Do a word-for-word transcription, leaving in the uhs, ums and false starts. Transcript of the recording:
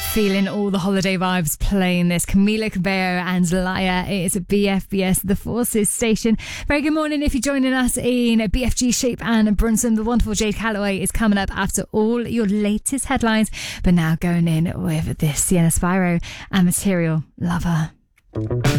Feeling all the holiday vibes playing this. Camila Cabello and Laia. It is a B F B S, the Forces station. Very good morning if you're joining us in B F G Shape and Brunson. The wonderful Jade Calloway is coming up after all your latest headlines. But now going in with this Sienna Spyro and Material Lover.